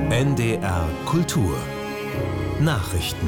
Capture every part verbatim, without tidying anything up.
N D R Kultur Nachrichten.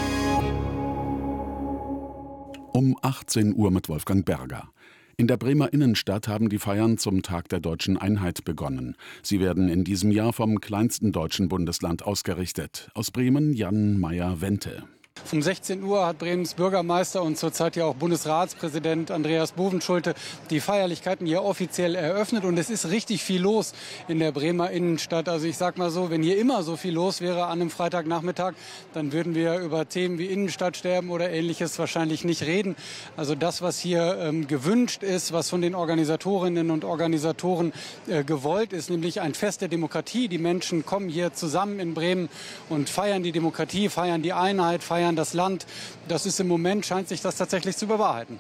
Um achtzehn Uhr mit Wolfgang Berger. In der Bremer Innenstadt haben die Feiern zum Tag der Deutschen Einheit begonnen. Sie werden in diesem Jahr vom kleinsten deutschen Bundesland ausgerichtet. Aus Bremen Jan Meyer-Wente. Um sechzehn Uhr hat Bremens Bürgermeister und zurzeit ja auch Bundesratspräsident Andreas Bovenschulte die Feierlichkeiten hier offiziell eröffnet. Und es ist richtig viel los in der Bremer Innenstadt. Also ich sag mal so, wenn hier immer so viel los wäre an einem Freitagnachmittag, dann würden wir über Themen wie Innenstadtsterben oder Ähnliches wahrscheinlich nicht reden. Also das, was hier ähm, gewünscht ist, was von den Organisatorinnen und Organisatoren äh, gewollt ist, nämlich ein Fest der Demokratie. Die Menschen kommen hier zusammen in Bremen und feiern die Demokratie, feiern die Einheit, feiern das Land. Das ist im Moment, scheint sich das tatsächlich zu bewahrheiten.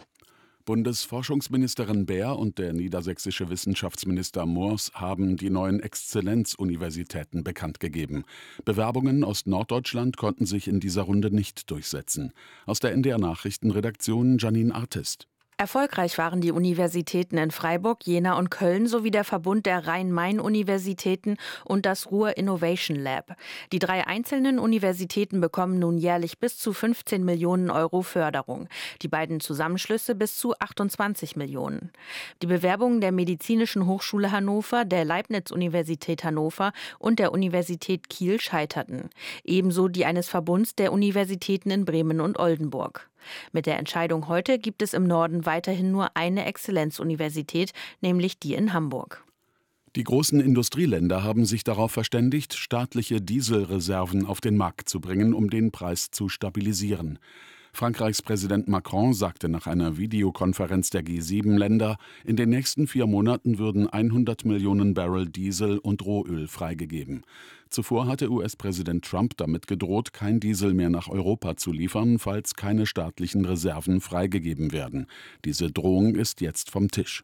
Bundesforschungsministerin Baer und der niedersächsische Wissenschaftsminister Moors haben die neuen Exzellenzuniversitäten bekannt gegeben. Bewerbungen aus Norddeutschland konnten sich in dieser Runde nicht durchsetzen. Aus der N D R Nachrichtenredaktion Janine Artist. Erfolgreich waren die Universitäten in Freiburg, Jena und Köln sowie der Verbund der Rhein-Main-Universitäten und das Ruhr Innovation Lab. Die drei einzelnen Universitäten bekommen nun jährlich bis zu fünfzehn Millionen Euro Förderung. Die beiden Zusammenschlüsse bis zu achtundzwanzig Millionen. Die Bewerbungen der Medizinischen Hochschule Hannover, der Leibniz-Universität Hannover und der Universität Kiel scheiterten. Ebenso die eines Verbunds der Universitäten in Bremen und Oldenburg. Mit der Entscheidung heute gibt es im Norden weiterhin nur eine Exzellenzuniversität, nämlich die in Hamburg. Die großen Industrieländer haben sich darauf verständigt, staatliche Dieselreserven auf den Markt zu bringen, um den Preis zu stabilisieren. Frankreichs Präsident Macron sagte nach einer Videokonferenz der G sieben Länder, in den nächsten vier Monaten würden hundert Millionen Barrel Diesel und Rohöl freigegeben. Zuvor hatte U S-Präsident Trump damit gedroht, kein Diesel mehr nach Europa zu liefern, falls keine staatlichen Reserven freigegeben werden. Diese Drohung ist jetzt vom Tisch.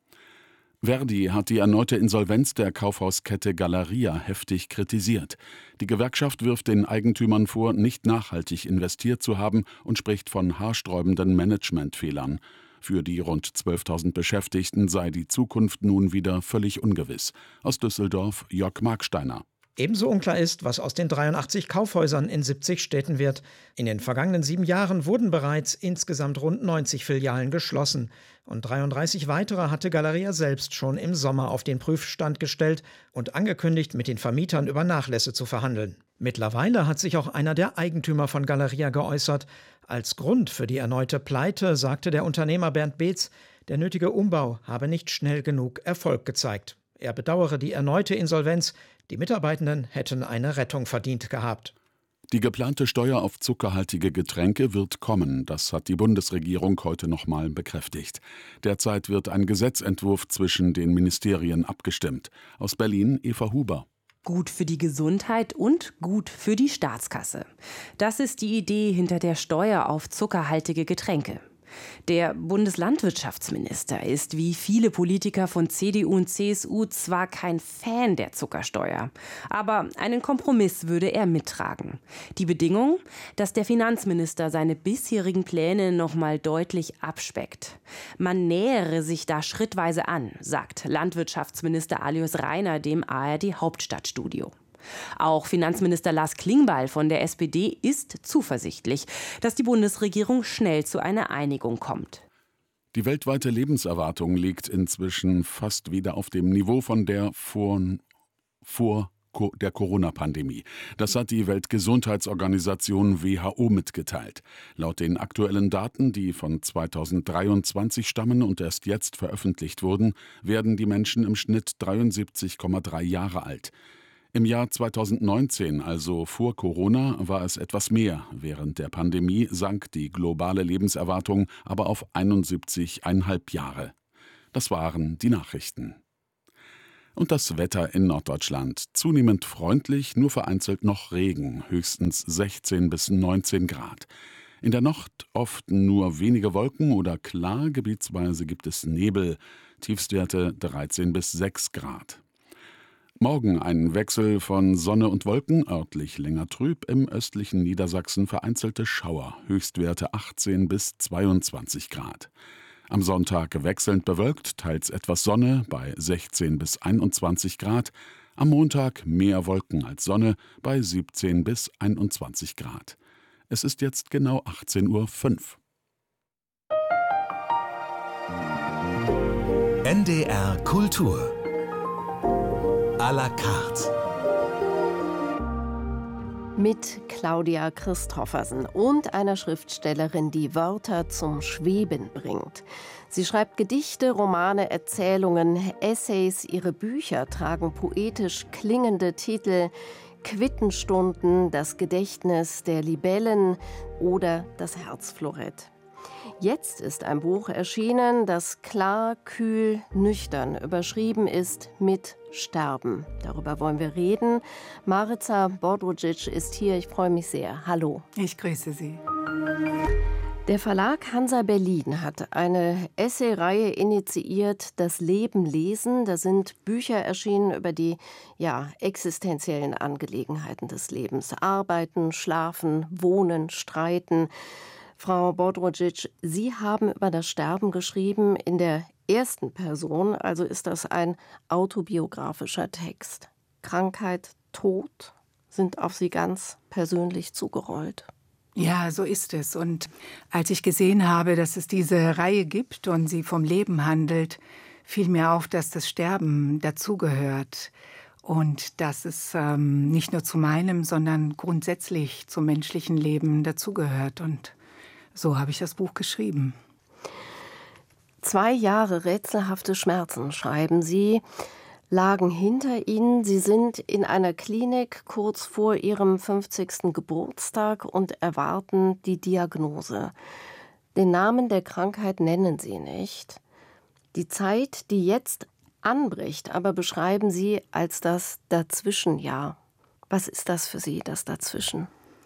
Verdi hat die erneute Insolvenz der Kaufhauskette Galeria heftig kritisiert. Die Gewerkschaft wirft den Eigentümern vor, nicht nachhaltig investiert zu haben und spricht von haarsträubenden Managementfehlern. Für die rund zwölftausend Beschäftigten sei die Zukunft nun wieder völlig ungewiss. Aus Düsseldorf Jörg Marksteiner. Ebenso unklar ist, was aus den dreiundachtzig Kaufhäusern in siebzig Städten wird. In den vergangenen sieben Jahren wurden bereits insgesamt rund neunzig Filialen geschlossen. Und dreiunddreißig weitere hatte Galeria selbst schon im Sommer auf den Prüfstand gestellt und angekündigt, mit den Vermietern über Nachlässe zu verhandeln. Mittlerweile hat sich auch einer der Eigentümer von Galeria geäußert. Als Grund für die erneute Pleite sagte der Unternehmer Bernd Beetz, der nötige Umbau habe nicht schnell genug Erfolg gezeigt. Er bedauere die erneute Insolvenz. Die Mitarbeitenden hätten eine Rettung verdient gehabt. Die geplante Steuer auf zuckerhaltige Getränke wird kommen. Das hat die Bundesregierung heute nochmal bekräftigt. Derzeit wird ein Gesetzentwurf zwischen den Ministerien abgestimmt. Aus Berlin Eva Huber. Gut für die Gesundheit und gut für die Staatskasse. Das ist die Idee hinter der Steuer auf zuckerhaltige Getränke. Der Bundeslandwirtschaftsminister ist wie viele Politiker von C D U und C S U zwar kein Fan der Zuckersteuer, aber einen Kompromiss würde er mittragen. Die Bedingung, dass der Finanzminister seine bisherigen Pläne noch mal deutlich abspeckt. Man nähere sich da schrittweise an, sagt Landwirtschaftsminister Alois Rainer dem A R D-Hauptstadtstudio. Auch Finanzminister Lars Klingbeil von der S P D ist zuversichtlich, dass die Bundesregierung schnell zu einer Einigung kommt. Die weltweite Lebenserwartung liegt inzwischen fast wieder auf dem Niveau von der vor, vor der Corona-Pandemie. Das hat die Weltgesundheitsorganisation W H O mitgeteilt. Laut den aktuellen Daten, die von zweitausenddreiundzwanzig stammen und erst jetzt veröffentlicht wurden, werden die Menschen im Schnitt dreiundsiebzig Komma drei Jahre alt. Im Jahr zweitausendneunzehn, also vor Corona, war es etwas mehr. Während der Pandemie sank die globale Lebenserwartung aber auf einundsiebzig Komma fünf Jahre. Das waren die Nachrichten. Und das Wetter in Norddeutschland. Zunehmend freundlich, nur vereinzelt noch Regen, höchstens sechzehn bis neunzehn Grad. In der Nacht oft nur wenige Wolken oder klar, gebietsweise gibt es Nebel, Tiefstwerte dreizehn bis sechs Grad. Morgen ein Wechsel von Sonne und Wolken, örtlich länger trüb, im östlichen Niedersachsen vereinzelte Schauer, Höchstwerte achtzehn bis zweiundzwanzig Grad. Am Sonntag wechselnd bewölkt, teils etwas Sonne bei sechzehn bis einundzwanzig Grad. Am Montag mehr Wolken als Sonne bei siebzehn bis einundzwanzig Grad. Es ist jetzt genau achtzehn Uhr fünf. N D R Kultur à la carte. Mit Claudia Christoffersen und einer Schriftstellerin, die Wörter zum Schweben bringt. Sie schreibt Gedichte, Romane, Erzählungen, Essays. Ihre Bücher tragen poetisch klingende Titel: Quittenstunden, das Gedächtnis der Libellen oder das Herzflorett. Jetzt ist ein Buch erschienen, das klar, kühl, nüchtern überschrieben ist mit Sterben. Darüber wollen wir reden. Marica Bodružić ist hier. Ich freue mich sehr. Hallo. Ich grüße Sie. Der Verlag Hansa Berlin hat eine Essay-Reihe initiiert, Das Leben lesen. Da sind Bücher erschienen über die ja, existenziellen Angelegenheiten des Lebens. Arbeiten, schlafen, wohnen, streiten. Frau Bodružić, Sie haben über das Sterben geschrieben in der ersten Person, also ist das ein autobiografischer Text. Krankheit, Tod sind auf Sie ganz persönlich zugerollt. Ja, so ist es. Und als ich gesehen habe, dass es diese Reihe gibt und sie vom Leben handelt, fiel mir auf, dass das Sterben dazugehört. Und dass es ähm, nicht nur zu meinem, sondern grundsätzlich zum menschlichen Leben dazugehört. Und so habe ich das Buch geschrieben. Zwei Jahre rätselhafte Schmerzen, schreiben Sie, lagen hinter Ihnen. Sie sind in einer Klinik kurz vor Ihrem fünfzigsten Geburtstag und erwarten die Diagnose. Den Namen der Krankheit nennen Sie nicht. Die Zeit, die jetzt anbricht, aber beschreiben Sie als das Dazwischenjahr. Was ist das für Sie, das Dazwischen?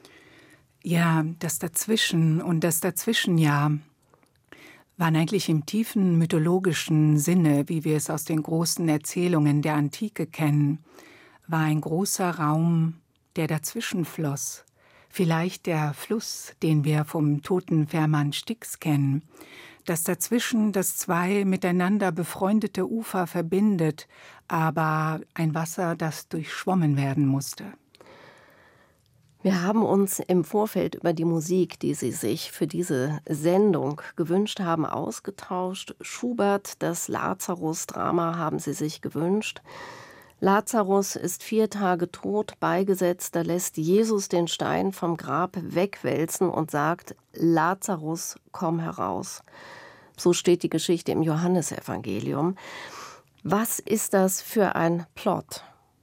Ja, das Dazwischen und das Dazwischenjahr waren eigentlich im tiefen mythologischen Sinne, wie wir es aus den großen Erzählungen der Antike kennen, war ein großer Raum, der dazwischen floss. Vielleicht der Fluss, den wir vom toten Fährmann Styx kennen. Das Dazwischen, das zwei miteinander befreundete Ufer verbindet, aber ein Wasser, das durchschwommen werden musste. Wir haben uns im Vorfeld über die Musik, die Sie sich für diese Sendung gewünscht haben, ausgetauscht. Schubert, das Lazarus-Drama haben Sie sich gewünscht. Lazarus ist vier Tage tot, beigesetzt. Da lässt Jesus den Stein vom Grab wegwälzen und sagt: Lazarus, komm heraus. So steht die Geschichte im Johannesevangelium. Was ist das für ein Plot?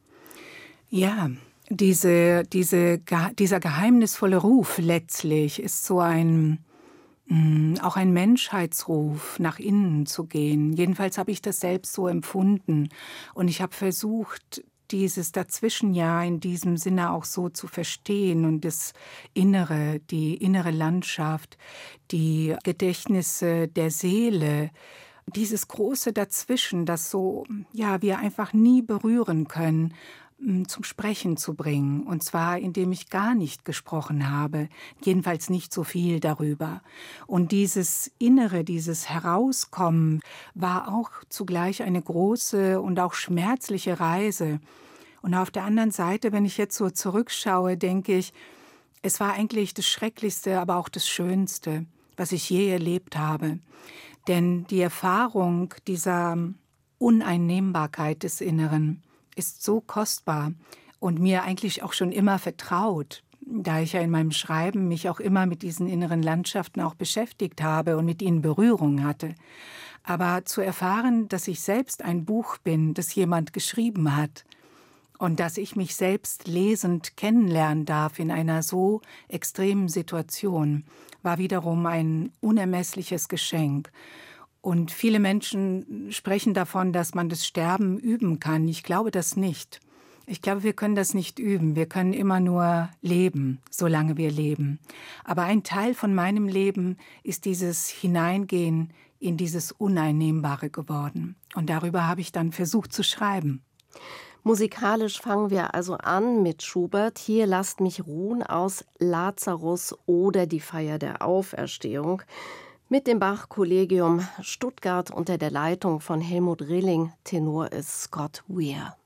Ja, Diese, diese, dieser geheimnisvolle Ruf letztlich ist so ein, mh, auch ein Menschheitsruf, nach innen zu gehen. Jedenfalls habe ich das selbst so empfunden. Und ich habe versucht, dieses Dazwischenjahr in diesem Sinne auch so zu verstehen und das Innere, die innere Landschaft, die Gedächtnisse der Seele, dieses große Dazwischen, das so, ja, wir einfach nie berühren können, zum Sprechen zu bringen. Und zwar, indem ich gar nicht gesprochen habe, jedenfalls nicht so viel darüber. Und dieses Innere, dieses Herauskommen war auch zugleich eine große und auch schmerzliche Reise. Und auf der anderen Seite, wenn ich jetzt so zurückschaue, denke ich, es war eigentlich das Schrecklichste, aber auch das Schönste, was ich je erlebt habe. Denn die Erfahrung dieser Uneinnehmbarkeit des Inneren ist so kostbar und mir eigentlich auch schon immer vertraut, da ich ja in meinem Schreiben mich auch immer mit diesen inneren Landschaften auch beschäftigt habe und mit ihnen Berührung hatte. Aber zu erfahren, dass ich selbst ein Buch bin, das jemand geschrieben hat und dass ich mich selbst lesend kennenlernen darf in einer so extremen Situation, war wiederum ein unermessliches Geschenk. Und viele Menschen sprechen davon, dass man das Sterben üben kann. Ich glaube das nicht. Ich glaube, wir können das nicht üben. Wir können immer nur leben, solange wir leben. Aber ein Teil von meinem Leben ist dieses Hineingehen in dieses Uneinnehmbare geworden. Und darüber habe ich dann versucht zu schreiben. Musikalisch fangen wir also an mit Schubert. Hier Lasst mich ruhen aus Lazarus oder die Feier der Auferstehung. Mit dem Bach-Kollegium Stuttgart unter der Leitung von Helmut Rilling, Tenor ist Scott Weir.